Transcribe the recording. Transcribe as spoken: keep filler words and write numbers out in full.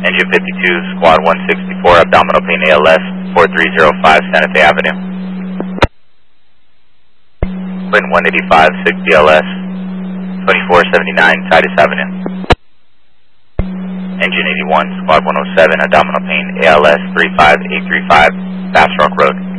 Engine fifty-two, Squad one sixty-four, abdominal pain A L S, four three zero five Santa Fe Avenue. Wind one eighty-five, six B L S, twenty-four seventy-nine Titus Avenue. Engine eighty-one, Squad one oh seven, abdominal pain A L S, three five eight three five, Bass Rock Road.